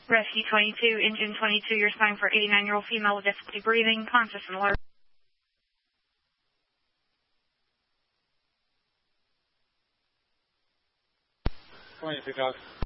Rescue 22, engine 22, you're assigned for 89-year-old female with difficulty breathing, conscious and alert. 22 dogs.